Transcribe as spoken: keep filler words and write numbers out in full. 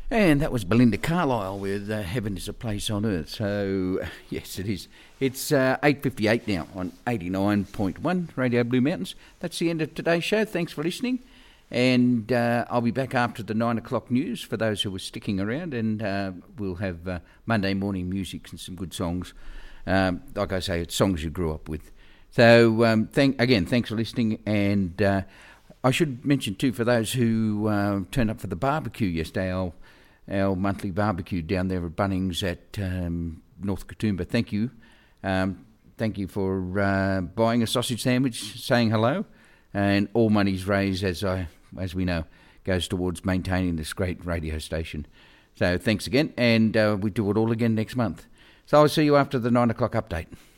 And that was Belinda Carlisle with uh, Heaven is a Place on Earth. So, yes, it is. It's uh, eight fifty-eight now on eighty-nine point one Radio Blue Mountains. That's the end of today's show. Thanks for listening. And uh, I'll be back after the nine o'clock news for those who are sticking around. And uh, we'll have uh, Monday morning music and some good songs. Um, like I say, it's songs you grew up with. So, um, thank, again, thanks for listening. And uh, I should mention, too, for those who uh, turned up for the barbecue yesterday, I'll our monthly barbecue down there at Bunnings at um, North Katoomba. Thank you. Um, thank you for uh, buying a sausage sandwich, saying hello, and all money's raised, as I as we know, goes towards maintaining this great radio station. So thanks again, and uh, we do it all again next month. So I'll see you after the nine o'clock update.